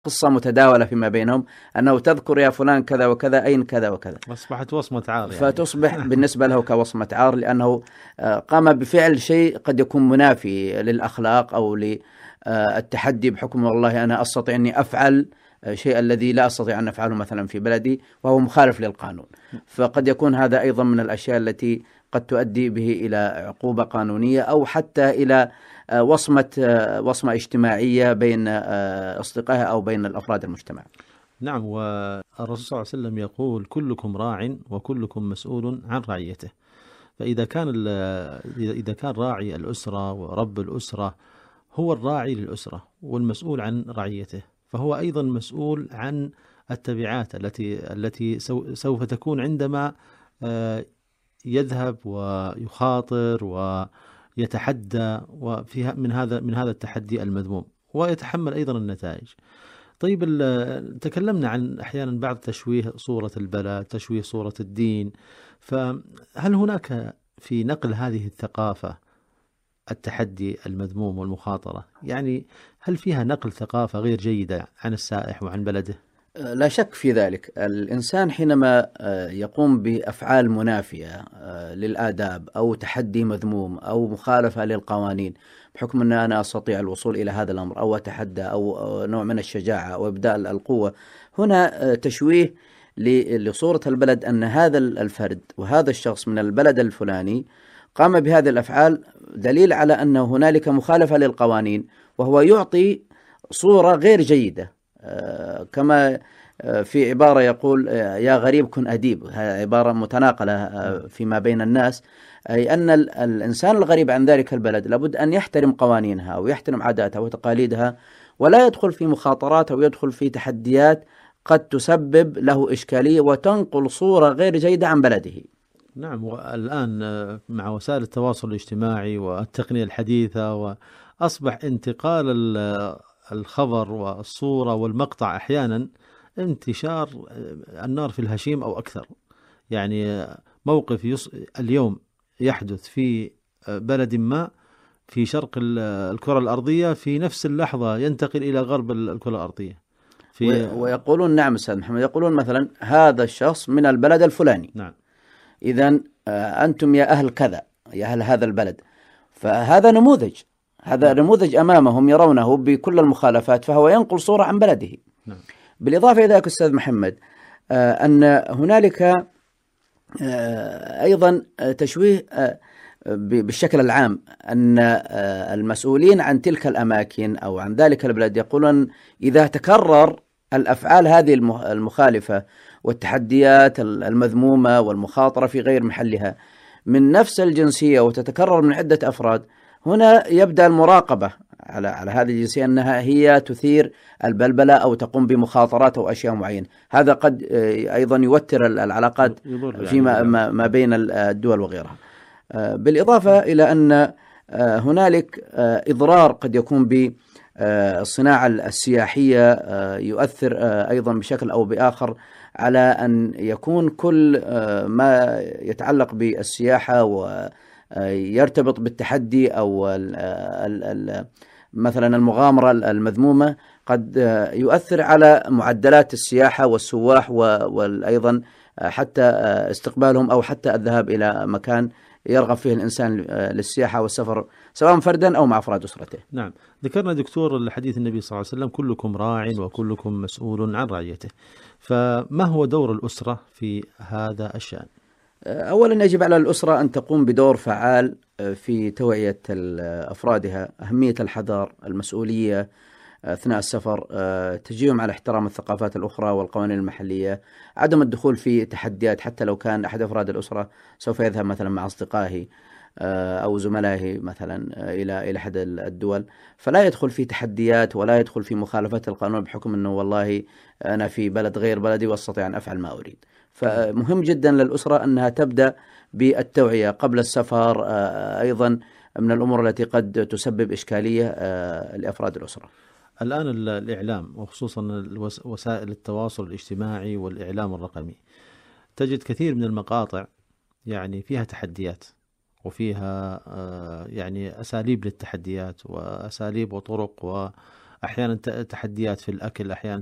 قصة متداولة فيما بينهم، أنه تذكر يا فلان كذا وكذا أين كذا وكذا، أصبحت وصمة عار يعني. فتصبح بالنسبة له كوصمة عار، لأنه قام بفعل شيء قد يكون منافي للأخلاق أو للتحدي بحكم والله أنا أستطيع أني أفعل شيء الذي لا أستطيع أن أفعله مثلا في بلدي وهو مخالف للقانون. فقد يكون هذا أيضا من الأشياء التي قد تؤدي به إلى عقوبة قانونية أو حتى إلى وصمة اجتماعية بين أصدقائها أو بين الأفراد المجتمع. نعم، والرسول صلى الله عليه وسلم يقول كلكم راع وكلكم مسؤول عن رعيته. فإذا كان راعي الأسرة ورب الأسرة هو الراعي للأسرة والمسؤول عن رعيته، فهو أيضا مسؤول عن التبعات التي سوف تكون عندما يذهب ويخاطر ويتحدى وفيها من هذا التحدي المذموم، ويتحمل أيضا النتائج. طيب، تكلمنا عن أحيانا بعض تشويه صورة البلد، تشويه صورة الدين، فهل هناك في نقل هذه الثقافة التحدي المذموم والمخاطرة، يعني هل فيها نقل ثقافة غير جيدة عن السائح وعن بلده؟ لا شك في ذلك. الإنسان حينما يقوم بأفعال منافية للآداب أو تحدي مذموم أو مخالفة للقوانين بحكم أن أنا أستطيع الوصول إلى هذا الأمر أو أتحدى أو نوع من الشجاعة أو إبداء القوة، هنا تشويه لصورة البلد أن هذا الفرد وهذا الشخص من البلد الفلاني قام بهذه الأفعال، دليل على أن هنالك مخالفة للقوانين، وهو يعطي صورة غير جيدة. كما في عبارة يقول يا غريب كن أديب، عبارة متناقلة فيما بين الناس، أي أن الإنسان الغريب عن ذلك البلد لابد أن يحترم قوانينها ويحترم عاداتها وتقاليدها، ولا يدخل في مخاطرات أو يدخل في تحديات قد تسبب له إشكالية وتنقل صورة غير جيدة عن بلده. نعم، والآن مع وسائل التواصل الاجتماعي والتقنية الحديثة، وأصبح انتقال الخبر والصورة والمقطع أحيانا انتشار النار في الهشيم أو أكثر. يعني موقف اليوم يحدث في بلد ما في شرق الكرة الأرضية، في نفس اللحظة ينتقل إلى غرب الكرة الأرضية. ويقولون نعم أستاذ محمد، يقولون مثلا هذا الشخص من البلد الفلاني، نعم، إذن أنتم يا أهل كذا، يا أهل هذا البلد، فهذا نموذج، هذا نموذج أمامهم يرونه بكل المخالفات، فهو ينقل صورة عن بلده. نعم. بالإضافة إلى ذلك أستاذ محمد، أن هنالك أيضا تشويه بالشكل العام، أن المسؤولين عن تلك الأماكن أو عن ذلك البلد يقولون إذا تكرر الأفعال هذه المخالفة والتحديات المذمومة والمخاطرة في غير محلها من نفس الجنسية وتتكرر من عدة أفراد، هنا يبدأ المراقبة على هذه الجنسية أنها هي تثير البلبلة أو تقوم بمخاطرات أو أشياء معينة. هذا قد أيضا يوتر العلاقات فيما ما بين الدول وغيرها. بالإضافة إلى أن هنالك إضرار قد يكون بالصناعة السياحية، يؤثر أيضا بشكل أو بآخر على أن يكون كل ما يتعلق بالسياحة ويرتبط بالتحدي أو مثلا المغامرة المذمومة قد يؤثر على معدلات السياحة والسواح وأيضا حتى استقبالهم أو حتى الذهاب إلى مكان يرغب فيه الإنسان للسياحة والسفر سواء فردا أو مع أفراد أسرته. نعم، ذكرنا دكتور الحديث النبي صلى الله عليه وسلم كلكم راع وكلكم مسؤول عن رعيته، فما هو دور الأسرة في هذا الشأن؟ أولا يجب على الأسرة أن تقوم بدور فعال في توعية أفرادها أهمية الحذر، المسؤولية أثناء السفر، تشجيعهم على احترام الثقافات الأخرى والقوانين المحلية، عدم الدخول في تحديات حتى لو كان أحد أفراد الأسرة سوف يذهب مثلا مع أصدقائه أو زملائه مثلا إلى أحد الدول، فلا يدخل في تحديات ولا يدخل في مخالفة القانون بحكم أنه والله أنا في بلد غير بلدي وأستطيع أن أفعل ما أريد. فمهم جدا للأسرة أنها تبدأ بالتوعية قبل السفر، أيضا من الأمور التي قد تسبب إشكالية لأفراد الأسرة. الآن الإعلام وخصوصا وسائل التواصل الاجتماعي والإعلام الرقمي تجد كثير من المقاطع يعني فيها تحديات وفيها يعني أساليب للتحديات وأساليب وطرق أحيانا تحديات في الأكل، أحيانا